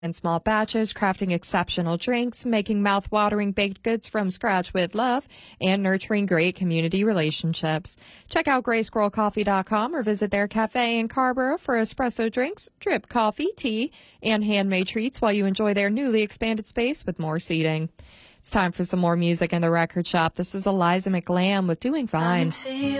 in small batches, crafting exceptional drinks, making mouth-watering baked goods from scratch with love, and nurturing great community relationships. Check out GraySquirrelCoffee.com or visit their cafe in Carborough for espresso drinks, drip coffee, tea, and handmade treats while you enjoy their newly expanded space with more seating. It's time for some more music in the record shop. This is Eliza McLamb with Doing Fine.